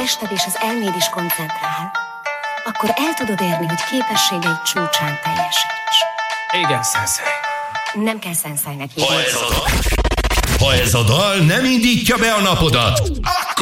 tested és az elméd is koncentrál, akkor el tudod érni, hogy képességeid csúcsán teljesíts. Igen, szenszei. Nem kell szenszeinek hívni. Ha ez a dal nem indítja be a napodat,